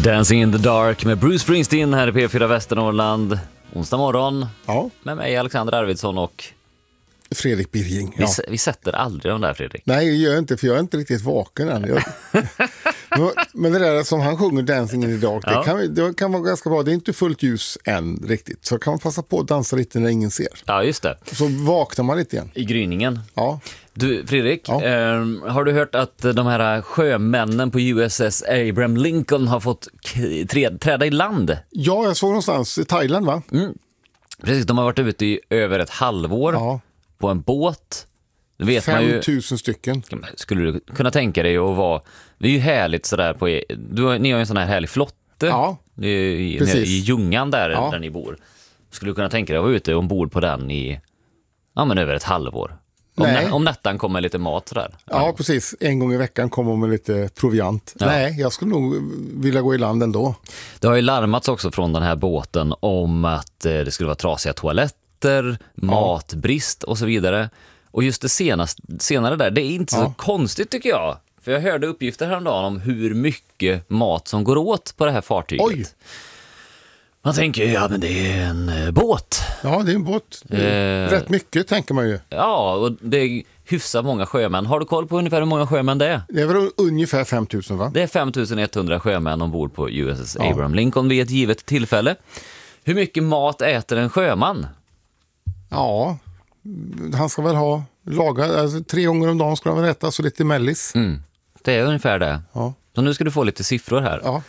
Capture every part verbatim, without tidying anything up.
Dancing in the Dark med Bruce Springsteen här i P fyra Västernorrland. Onsdag morgon ja. Med mig Alexander Arvidsson och Fredrik Birging. Vi, ja. vi sätter aldrig de där, Fredrik. Nej, jag gör inte, för jag är inte riktigt vaken än. Jag... Men det där som han sjunger Dancing in the Dark, ja. det, kan, det kan vara ganska bra. Det är inte fullt ljus än riktigt. Så kan man passa på att dansa lite när ingen ser. Ja, just det. Så vaknar man lite igen. I gryningen. Ja. Du, Fredrik, ja. eh, har du hört att de här sjömännen på U S S Abraham Lincoln har fått k- träd, träda i land? Ja, jag såg någonstans i Thailand, va? Mm. Precis, de har varit ute i över ett halvår ja. på en båt. Det vet fem man ju, tusen stycken. skulle du kunna tänka dig att vara... Det är ju härligt sådär på... Du har, ni har ju en sån här härlig flotte. Ja, i, i, precis. I Ljungan där, ja. där ni bor. Skulle du kunna tänka dig att vara ute ombord på den i... Ja, men över ett halvår. Om, nä, om nättan kommer lite mat där. Ja, ja, precis. En gång i veckan kommer med lite proviant. Ja. Nej, jag skulle nog vilja gå i land ändå. Det har ju larmats också från den här båten om att eh, det skulle vara trasiga toaletter, ja. matbrist och så vidare. Och just det senaste, senare där, det är inte ja. så konstigt tycker jag. För jag hörde uppgifter häromdagen om hur mycket mat som går åt på det här fartyget. Oj! Man tänker, ja men det är en eh, båt. Ja, det är en båt. Är eh, rätt mycket tänker man ju. Ja, och det är hyfsat många sjömän. Har du koll på ungefär hur många sjömän det är? Det är väl ungefär fem tusen, va? Det är fem tusen etthundra sjömän ombord på U S S Abraham ja. Lincoln vid ett givet tillfälle. Hur mycket mat äter en sjöman? Ja, han ska väl ha laga, alltså, tre gånger om dagen ska han väl äta, så lite mellis. Mm, det är ungefär det. Ja. Så nu ska du få lite siffror här. Ja.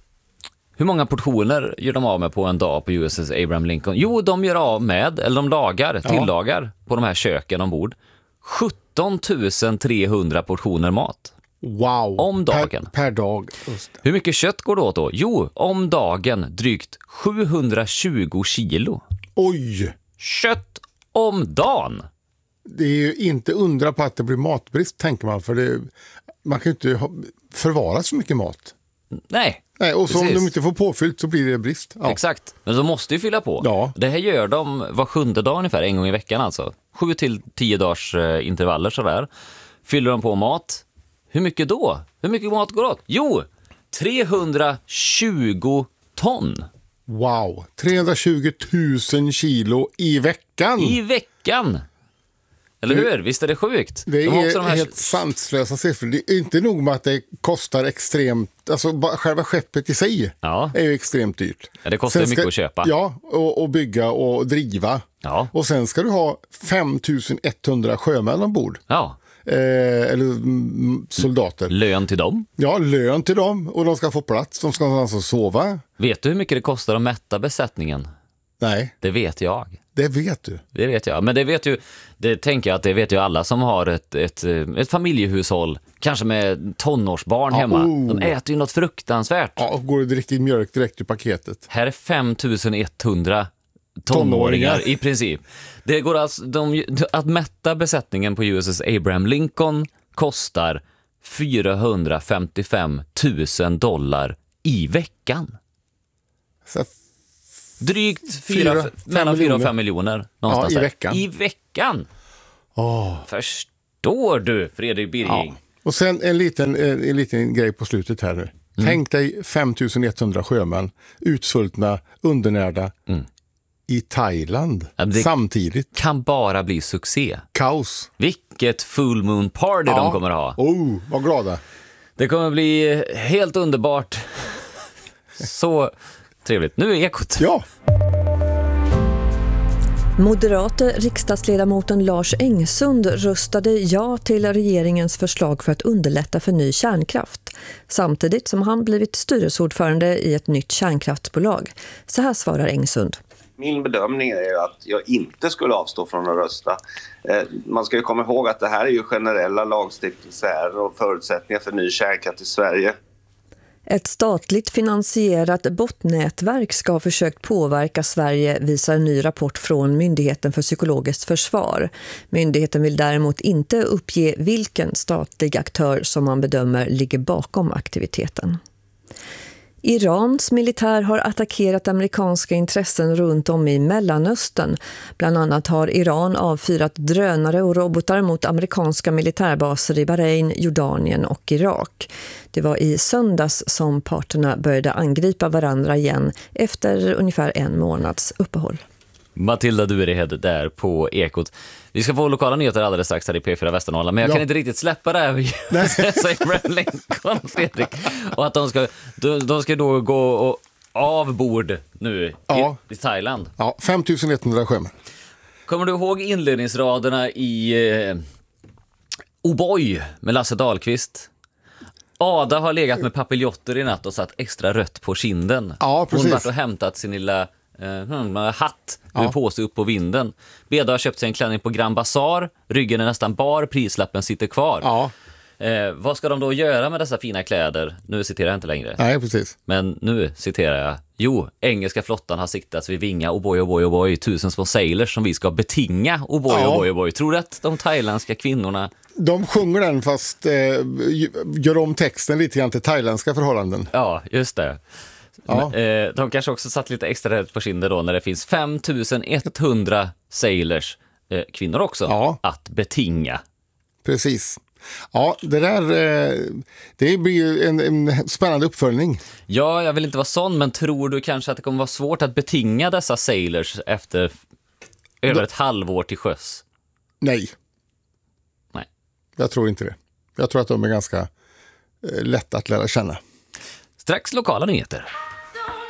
Hur många portioner gör de av med på en dag på U S S Abraham Lincoln? Jo, de gör av med, eller de lagar, ja. tillagar på de här köken ombord. sjutton tusen trehundra portioner mat. Wow. Om dagen. Per, per dag. Hur mycket kött går det åt då? Jo, om dagen drygt sjuhundratjugo kilo. Oj! Kött om dagen. Det är ju inte undra på att det blir matbrist, tänker man. För det, man kan ju inte ha, förvara så mycket mat. Nej. Nej, och så om de inte får påfyllt så blir det brist. Ja. Exakt, men de måste ju fylla på. Ja. Det här gör de var sjunde dag ungefär, en gång i veckan alltså. Sju till tio dagars eh, intervaller sådär. Fyller de på mat. Hur mycket då? Hur mycket mat går åt? Jo, trehundratjugo ton. Wow, trehundratjugo tusen kilo i veckan. I veckan! Eller hur? Visst är det sjukt? Det är de de här... helt sanslösa siffror. Det är inte nog med att det kostar extremt, alltså själva skeppet i sig ja. är ju extremt dyrt. Ja, det kostar ska, mycket att köpa. Ja, och, och bygga och driva. Ja. Och sen ska du ha fem tusen etthundra sjömän ombord. Ja. Eh, eller mm, soldater. Lön till dem? Ja, lön till dem. Och de ska få plats, de ska alltså sova. Vet du hur mycket det kostar att mätta besättningen? Nej. Det vet jag. Det vet du. Det vet jag. Men det vet ju, det tänker jag att det vet ju alla som har ett, ett, ett familjehushåll. Kanske med tonårsbarn ja, hemma. Oh. De äter ju något fruktansvärt. Ja, och går det riktigt mjölk direkt ur paketet. Här är fem tusen etthundra tonåringar, tonåringar i princip. Det går alltså, de, att mätta besättningen på U S S Abraham Lincoln kostar fyrahundrafemtiofem tusen dollar i veckan. Så Drygt fyra, fyra, mellan fyra och fem miljoner någonstans ja, i veckan. I veckan. Oh. Förstår du, Fredrik Birging? Ja. Och sen en liten, en liten grej på slutet här nu. Mm. Tänk dig fem tusen etthundra sjömän, utsvultna, undernärda mm. i Thailand det samtidigt. Kan bara bli succé. Kaos. Vilket full moon party ja. de kommer att ha. Oh, vad glada. Det kommer bli helt underbart. Så trevligt. Nu är Ekot. Ja. Moderate riksdagsledamoten Lars Engsund röstade ja till regeringens förslag för att underlätta för ny kärnkraft, samtidigt som han blivit styrelseordförande i ett nytt kärnkraftsbolag. Så här svarar Engsund. Min bedömning är att jag inte skulle avstå från att rösta. Man ska ju komma ihåg att det här är ju generella lagstiftningar och förutsättningar för ny kärnkraft i Sverige. Ett statligt finansierat botnätverk ska ha försökt påverka Sverige, visar en ny rapport från Myndigheten för psykologiskt försvar. Myndigheten vill däremot inte uppge vilken statlig aktör som man bedömer ligger bakom aktiviteten. Irans militär har attackerat amerikanska intressen runt om i Mellanöstern. Bland annat har Iran avfyrat drönare och robotar mot amerikanska militärbaser i Bahrain, Jordanien och Irak. Det var i söndags som parterna började angripa varandra igen efter ungefär en månads uppehåll. Matilda Durehed där på Ekot. Vi ska få lokala nyheter alldeles strax här i P fyra Västernorrland, men jag ja. kan inte riktigt släppa det här Abraham Lincoln, Fredrik. Och att de ska, de, de ska då gå och av bord nu ja. i, i Thailand. Ja, fem tusen etthundra sjömän. Kommer du ihåg inledningsraderna i eh, O'boy med Lasse Dahlqvist? Ada har legat med papiljotter i natt och satt extra rött på kinden. Ja, precis. Hon har varit och hämtat sin lilla Uh, hatt med ja. på sig upp på vinden. Beda har köpt sig en klänning på Grand Bazaar. Ryggen är nästan bar, prislappen sitter kvar. Ja. uh, Vad ska de då göra med dessa fina kläder? Nu citerar jag inte längre. Nej, precis. Men nu citerar jag. Jo, engelska flottan har siktats vid Vinga. Oh boy, oh boy, oh boy. Tusen små sailors som vi ska betinga. Oh boy, ja. oh boy, oh boy. Tror du att de thailändska kvinnorna... De sjunger den fast eh, gör om texten lite grann till thailändska förhållanden. Ja, just det. Ja. Men, eh, de kanske också satt lite extra rätt på kinder då när det finns fem tusen etthundra sailors, eh, kvinnor också, ja. att betinga. Precis. Ja, det där eh, det blir ju en, en spännande uppföljning. Ja, jag vill inte vara sån, men tror du kanske att det kommer vara svårt att betinga dessa sailors efter över ett halvår till sjöss? Nej. Nej. Jag tror inte det. Jag tror att de är ganska eh, lätta att lära känna. Strax lokala nyheter.